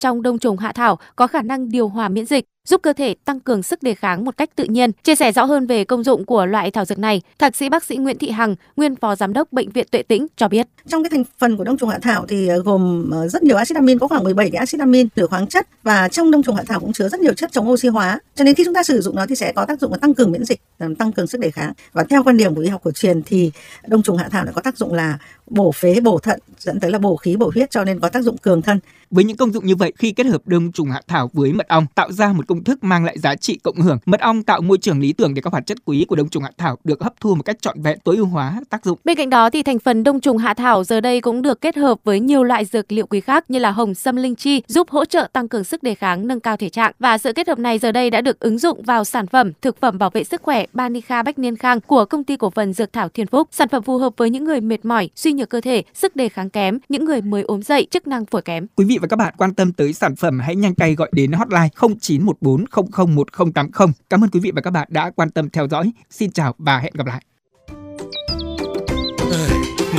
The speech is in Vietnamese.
trong đông trùng hạ thảo có khả năng điều hòa miễn dịch, giúp cơ thể tăng cường sức đề kháng một cách tự nhiên. Chia sẻ rõ hơn về công dụng của loại thảo dược này, Thạc sĩ bác sĩ Nguyễn Thị Hằng, nguyên Phó Giám đốc Bệnh viện Tuệ Tĩnh cho biết. Trong cái thành phần của đông trùng hạ thảo thì gồm rất nhiều axit amin, có khoảng 17 cái axit amin, nửa khoáng chất, và trong đông trùng hạ thảo cũng chứa rất nhiều chất chống oxy hóa. Cho nên khi chúng ta sử dụng nó thì sẽ có tác dụng là tăng cường miễn dịch, tăng cường sức đề kháng. Và theo quan điểm của y học cổ truyền thì đông trùng hạ thảo lại có tác dụng là bổ phế, bổ thận, dẫn tới là bổ khí, bổ huyết, cho nên có tác dụng cường thân. Với những công dụng như vậy, khi kết hợp đông trùng hạ thảo với mật ong tạo ra một công thức mang lại giá trị cộng hưởng. Mật ong tạo môi trường lý tưởng để các hoạt chất quý của đông trùng hạ thảo được hấp thu một cách trọn vẹn, tối ưu hóa tác dụng. Bên cạnh đó thì thành phần đông trùng hạ thảo giờ đây cũng được kết hợp với nhiều loại dược liệu quý khác như là hồng sâm linh chi, giúp hỗ trợ tăng cường sức đề kháng, nâng cao thể trạng. Và sự kết hợp này giờ đây đã được ứng dụng vào sản phẩm thực phẩm bảo vệ sức khỏe Banica Bách Niên Khang của công ty cổ phần Dược thảo Thiên Phúc. Sản phẩm phù hợp với những người mệt mỏi, suy nhược cơ thể, sức đề kháng kém, những người mới ốm dậy, chức năng phổi kém. Quý vị và các bạn quan tâm tới sản phẩm hãy nhanh tay gọi đến hotline 0914 001080. Cảm ơn quý vị và các bạn đã quan tâm theo dõi. Xin chào và hẹn gặp lại.